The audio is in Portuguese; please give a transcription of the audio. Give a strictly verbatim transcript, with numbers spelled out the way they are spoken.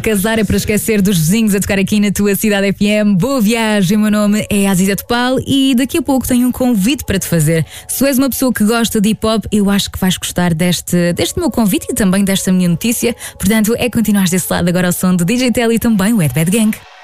casar, é para esquecer dos vizinhos a tocar aqui na tua cidade F M. Boa viagem, o meu nome é Aziza Topal e daqui a pouco tenho um convite para te fazer. Se tu és uma pessoa que gosta de hip-hop, eu acho que vais gostar deste, deste meu convite e também desta minha notícia. Portanto, é continuar desse lado agora ao som do D J Telly e também o Ed Bad Gang.